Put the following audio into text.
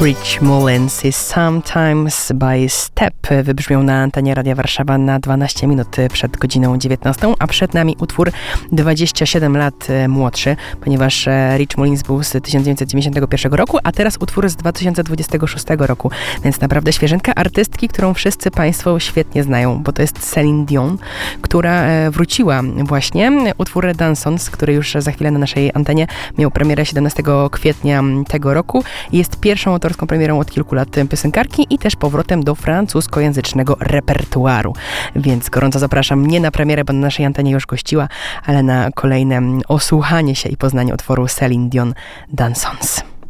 Rich Mullins i Sometimes by Step wybrzmią na antenie Radia Warszawa na 12 minut przed godziną 19, a przed nami utwór 27 lat młodszy, ponieważ Rich Mullins był z 1991 roku, a teraz utwór z 2026 roku, więc naprawdę świeżynka artystki, którą wszyscy Państwo świetnie znają, bo to jest Celine Dion, która wróciła właśnie. Utwór Dansons, który już za chwilę na naszej antenie miał premierę 17 kwietnia tego roku, jest pierwszą autorską premierą od kilku lat piosenkarki i też powrotem do francuskojęzycznego repertuaru. Więc gorąco zapraszam nie na premierę, bo na naszej antenie już gościła, ale na kolejne osłuchanie się i poznanie utworu Celine Dion Dansons.